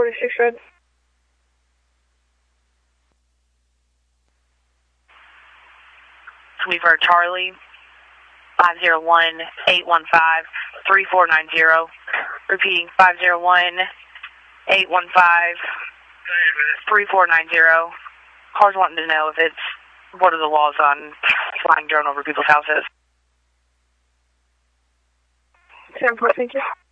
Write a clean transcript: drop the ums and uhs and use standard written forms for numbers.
46 Red. Sweeper Charlie, 501-815-3490. Repeating, 501-815-3490. Cars wanting to know what are the laws on flying drone over people's houses. 10-4, thank you.